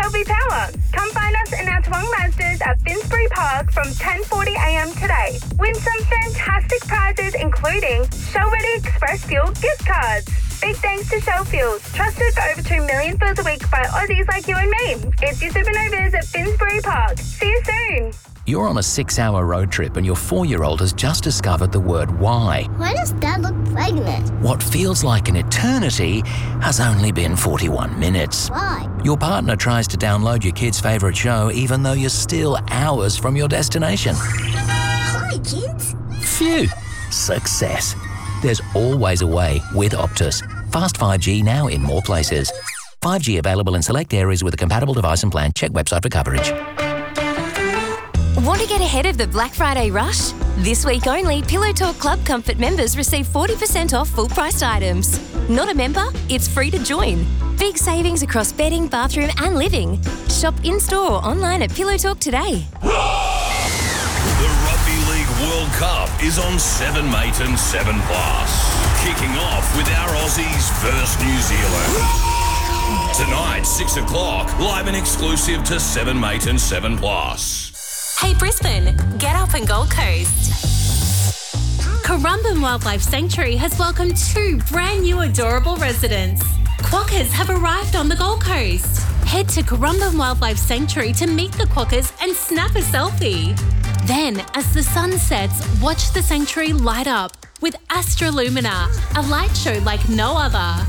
Shelby Power. Come find us in our Toowong Mazdas at Finsbury Park from 10:40am today. Win some fantastic prizes including Shell Ready Express Fuel gift cards. Big thanks to Shell Fuels, trusted for over 2 million fills a week by Aussies like you and me. It's your Supernovas at Finsbury Park. See you soon. You're on a 6-hour road trip and your 4-year-old has just discovered the word why. Why does Dad look pregnant? What feels like an eternity has only been 41 minutes. Why? Your partner tries to download your kid's favourite show even though you're still hours from your destination. Hi, kids. Phew. Success. There's always a way with Optus. Fast 5G now in more places. 5G available in select areas with a compatible device and plan. Check website for coverage. Want to get ahead of the Black Friday rush? This week only, Pillow Talk Club Comfort members receive 40% off full-priced items. Not a member? It's free to join. Big savings across bedding, bathroom and living. Shop in-store or online at Pillow Talk today. The Rugby League World Cup is on 7 Mate and 7 Plus. Kicking off with our Aussies versus New Zealand. Tonight, 6 o'clock, live and exclusive to 7 Mate and 7 Plus. Hey Brisbane, get up and Gold Coast. Currumbin Wildlife Sanctuary has welcomed 2 brand new adorable residents. Quokkas have arrived on the Gold Coast. Head to Currumbin Wildlife Sanctuary to meet the quokkas and snap a selfie. Then, as the sun sets, watch the sanctuary light up with Astrolumina, a light show like no other.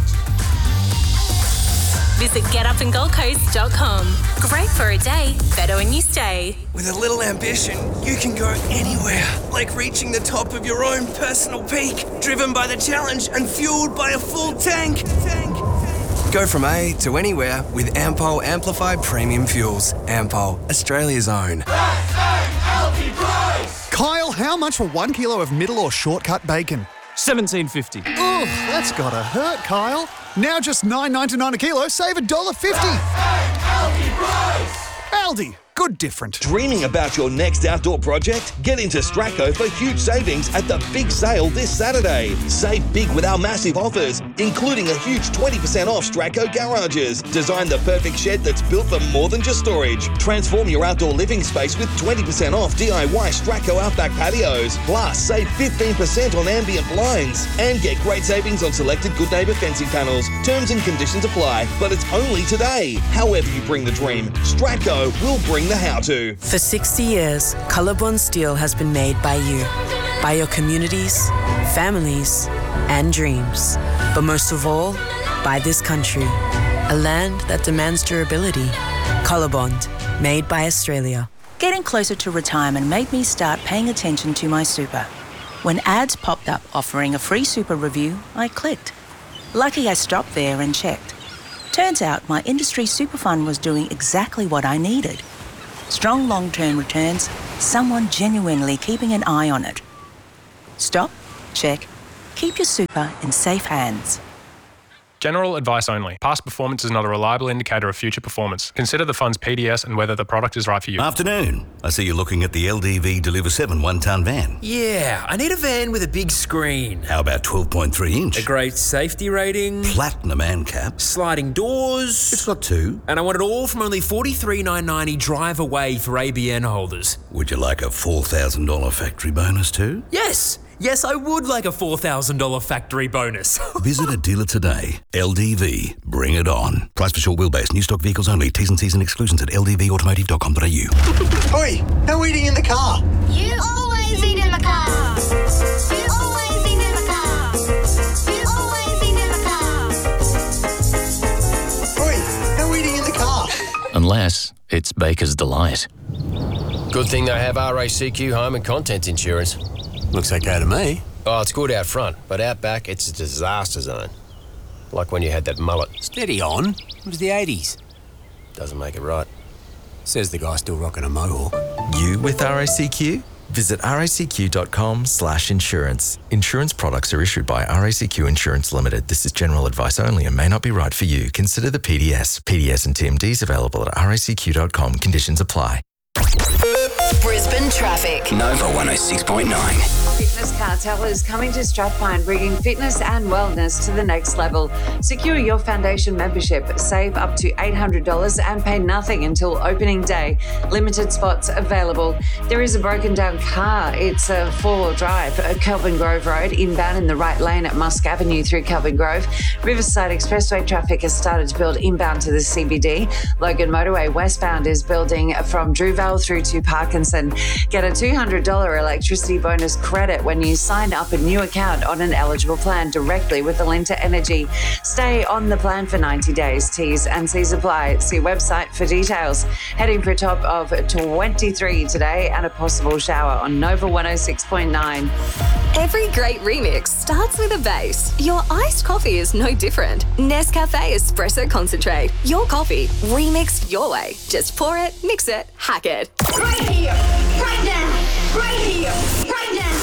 Visit getupandgoldcoast.com. Great for a day, better when you stay. With a little ambition, you can go anywhere, like reaching the top of your own personal peak, driven by the challenge and fueled by a full tank. Go from A to anywhere with Ampol Amplified Premium Fuels. Ampol, Australia's own. Kyle, how much for 1 kilo of middle or shortcut bacon? $17.50. Ugh, that's gotta hurt, Kyle. Now just $9.99 a kilo, save $1.50. Aldi, good different. Dreaming about your next outdoor project? Get into Straco for huge savings at the big sale this Saturday. Save big with our massive offers, including a huge 20% off Straco garages. Design the perfect shed that's built for more than just storage. Transform your outdoor living space with 20% off DIY Straco Outback patios. Plus, save 15% on ambient blinds and get great savings on selected Good Neighbour fencing panels. Terms and conditions apply, but it's only today. However you bring the dream, Straco will bring the how-to. For 60 years, Colorbond Steel has been made by you, by your communities, families, and dreams. But most of all, by this country, a land that demands durability. Colorbond, made by Australia. Getting closer to retirement made me start paying attention to my super. When ads popped up offering a free super review, I clicked. Lucky I stopped there and checked. Turns out my industry super fund was doing exactly what I needed. Strong long-term returns, someone genuinely keeping an eye on it. Stop, check, keep your super in safe hands. General advice only. Past performance is not a reliable indicator of future performance. Consider the fund's PDS and whether the product is right for you. Afternoon. I see you're looking at the LDV Deliver 7 one-tonne van. Yeah, I need a van with a big screen. How about 12.3 inch? A great safety rating. Platinum ANCAP. Sliding doors. It's got 2. And I want it all from only $43,990 drive away for ABN holders. Would you like a $4,000 factory bonus too? Yes! Yes, I would like a $4,000 factory bonus. Visit a dealer today. LDV. Bring it on. Price for short wheelbase. New stock vehicles only. T's and C's and exclusions at ldvautomotive.com.au. Oi, no eating in the car. You always eat in the car. You always eat in the car. You always eat in the car. Oi, no eating in the car. Unless it's Baker's Delight. Good thing they have RACQ home and contents insurance. Looks okay to me. Oh, it's good out front, but out back, it's a disaster zone. Like when you had that mullet. Steady on. It was the 80s. Doesn't make it right. Says the guy still rocking a mohawk. You with RACQ? Visit racq.com/insurance. Insurance products are issued by RACQ Insurance Limited. This is general advice only and may not be right for you. Consider the PDS. PDS and TMDs available at racq.com. Conditions apply. Brisbane traffic. Nova 106.9. Fitness Cartel is coming to Strathpine, bringing fitness and wellness to the next level. Secure your foundation membership, save up to $800 and pay nothing until opening day. Limited spots available. There is a broken down car. It's a four-wheel drive at Kelvin Grove Road, inbound in the right lane at Musk Avenue through Kelvin Grove. Riverside Expressway traffic has started to build inbound to the CBD. Logan Motorway westbound is building from Druvale through to Parkinson. Get a $200 electricity bonus credit when you sign up a new account on an eligible plan directly with Alinta Energy. Stay on the plan for 90 days. T's and C's apply. See website for details. Heading for a top of 23 today and a possible shower on Nova 106.9. Every great remix starts with a bass. Your iced coffee is no different. Nescafe Espresso Concentrate. Your coffee, remixed your way. Just pour it, mix it, hack it. Right here, right now, right here, right now.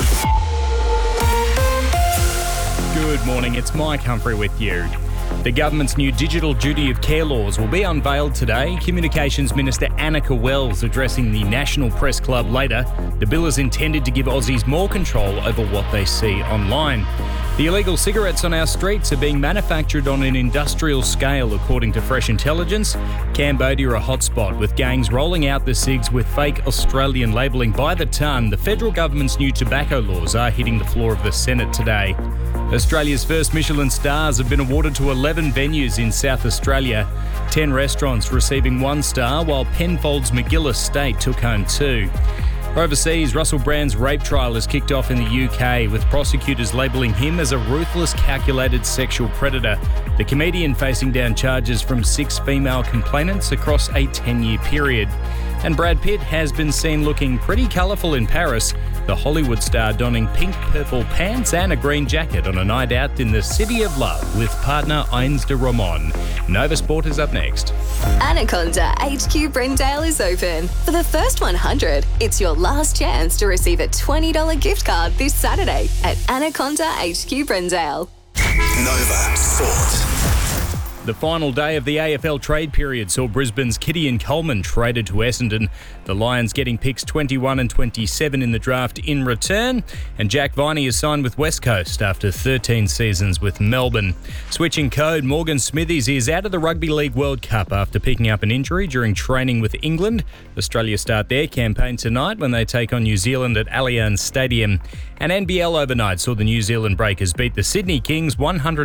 Good morning, it's Mike Humphrey with you. The government's new digital duty of care laws will be unveiled today. Communications Minister Annika Wells addressing the National Press Club later. The bill is intended to give Aussies more control over what they see online. The illegal cigarettes on our streets are being manufactured on an industrial scale, according to Fresh Intelligence. Cambodia a hotspot, with gangs rolling out the cigs with fake Australian labelling by the tonne. The federal government's new tobacco laws are hitting the floor of the Senate today. Australia's first Michelin stars have been awarded to 11 venues in South Australia. 10 restaurants receiving 1 star, while Penfolds Magill Estate took home 2. Overseas, Russell Brand's rape trial has kicked off in the UK, with prosecutors labelling him as a ruthless, calculated sexual predator. The comedian facing down charges from 6 female complainants across a 10-year period. And Brad Pitt has been seen looking pretty colourful in Paris. The Hollywood star donning pink purple pants and a green jacket on a night out in the City of Love with partner Ines de Romon. Nova Sport is up next. Anaconda HQ Brendale is open. For the first 100, it's your last chance to receive a $20 gift card this Saturday at Anaconda HQ Brendale. Nova Sport. The final day of the AFL trade period saw Brisbane's Gideon Coleman traded to Essendon. The Lions getting picks 21 and 27 in the draft in return. And Jack Viney is signed with West Coast after 13 seasons with Melbourne. Switching code, Morgan Smithies is out of the Rugby League World Cup after picking up an injury during training with England. Australia start their campaign tonight when they take on New Zealand at Allianz Stadium. And NBL overnight saw the New Zealand Breakers beat the Sydney Kings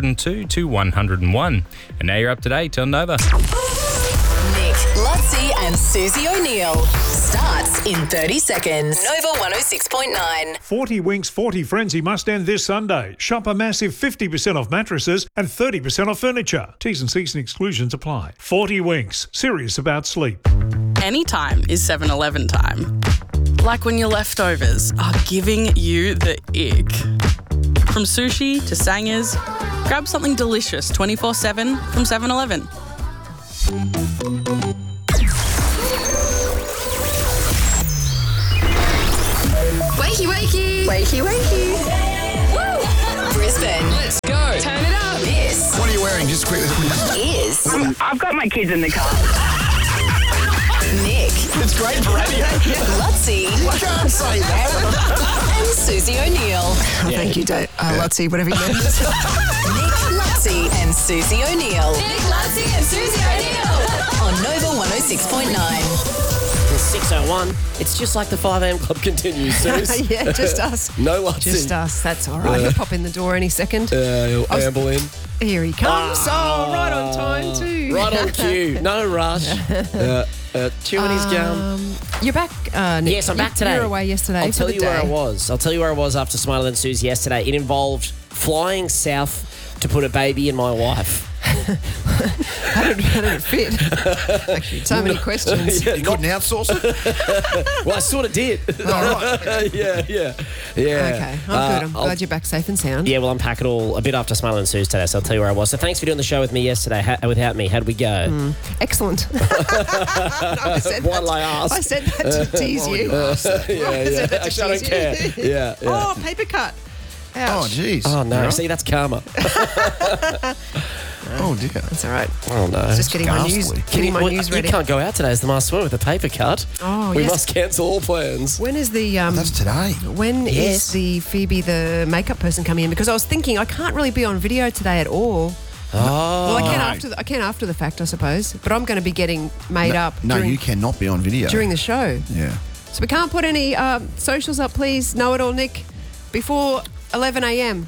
102-101. And now you're up to date on Nova. Nick, Lutzi and Susie O'Neill. Starts in 30 seconds. Nova 106.9. 40 Winks 40 Frenzy must end this Sunday. Shop a massive 50% off mattresses and 30% off furniture. T's and C's and exclusions apply. 40 Winks. Serious about sleep. Anytime is 7-Eleven time. Like when your leftovers are giving you the ick. From sushi to sangers, grab something delicious 24/7 from 7-Eleven. Wakey, wakey. Wakey, wakey. Woo! Brisbane. Let's go. Turn it up. This. What are you wearing? Just quickly. Is. I've got my kids in the car. Nick. It's great for radio. Lutzi. I can't say that. And Susie O'Neill. Thank you, Lutzi, whatever you meant. Nick, Lutzi and Susie O'Neill. Nick, Lutzi and Susie O'Neill. On Nova 106.9. 6:01. It's just like the 5am club continues, Suze. Yeah, just us. No Lutzi. Just us. That's all right. He'll pop in the door any second. He'll amble in. Here he comes. Oh, right on time too. Right on cue. No rush. Chewing his gum. You're back, Nick. Yes, I'm back today. You were away yesterday. I'll tell you where I was. I'll tell you where I was after Smiler and Suze yesterday. It involved flying south to put a baby in my wife. How did it fit? Actually, so many questions. Yeah, you couldn't outsource it? Well, I sort of did. All right. Yeah. Okay, I'm good. I'm glad you're back safe and sound. Yeah, well, unpack it all a bit after Smile and Suze today, so I'll tell you where I was. So thanks for doing the show with me yesterday. Without me, how'd we go? Excellent. I said that to tease you. Yeah. Actually, I don't care. Yeah. Oh, paper cut. Ouch. Oh, jeez. Oh, no. See, that's karma. Oh, dear. That's all right. Oh, no. It's just getting my news, ready. You can't go out today as the Masked Swimmer with the paper cut. Oh, we yes. must cancel all plans. When is the... That's today. When Yes. is the Phoebe, the makeup person, coming in? Because I was thinking I can't really be on video today at all. Oh. Well, I can after the fact, I suppose. But I'm going to be getting made up No, during, you cannot be on video. during the show. Yeah. So we can't put any socials up, please. Know it all, Nick. Before 11 a.m.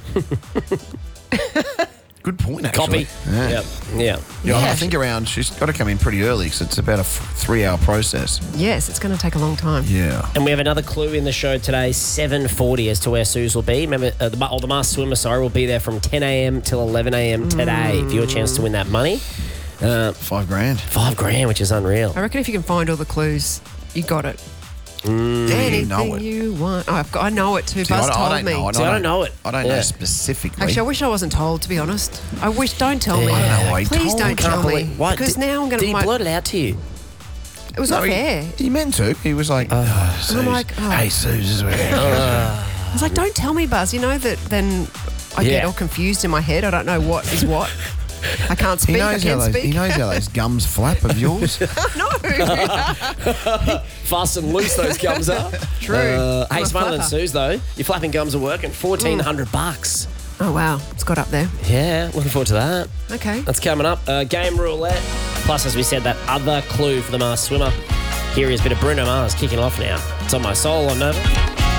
Good point, actually. Copy. Yeah. Yeah. Yeah, I think she's got to come in pretty early because it's about a 3-hour process. Yes, it's going to take a long time. Yeah. And we have another clue in the show today, 7:40 as to where Suze will be. Remember, the Masked Swimmer, will be there from 10 a.m. till 11 a.m. today for your chance to win that money. $5 grand. $5 grand, which is unreal. I reckon if you can find all the clues, you got it. Anything know it. you want. Oh, I know it too. See, Buzz I told don't me. know. See, I don't know it. I don't know specifically. Actually, I wish I wasn't told, to be honest. I wish, don't tell me. I don't know why he Please told don't me. tell me. What? Because now I'm going Did to... he blurt it out to you? It was not fair. He meant to. He was like, And I'm like, oh. hey, Suze. I was like, don't tell me, Buzz. You know that then I get all confused in my head. I don't know what is what. I can't speak. I can't speak. He knows how those gums flap of yours. No. Fast and loose those gums are. True. Hey, I'm a Smiling flapper. Suze, though, your flapping gums are working. $1,400. Oh, wow. It's got up there. Yeah, looking forward to that. Okay. That's coming up. Game roulette. Plus, as we said, that other clue for the Masked Swimmer. Here is a bit of Bruno Mars kicking off now. It's on My Soul on Nova.